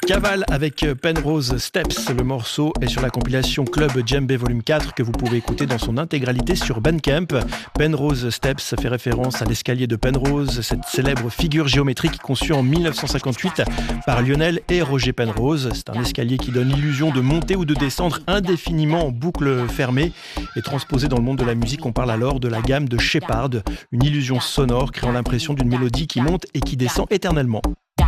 Caval avec Penrose Steps. Le morceau est sur la compilation Club Djembe Volume 4 que vous pouvez écouter dans son intégralité sur Bandcamp. Penrose Steps fait référence à l'escalier de Penrose, cette célèbre figure géométrique conçue en 1958 par Lionel et Roger Penrose. C'est un escalier qui donne l'illusion de monter ou de descendre indéfiniment en boucle fermée. Et transposé dans le monde de la musique, on parle alors de la gamme de Shepard, une illusion sonore créant l'impression d'une mélodie qui monte et qui descend éternellement.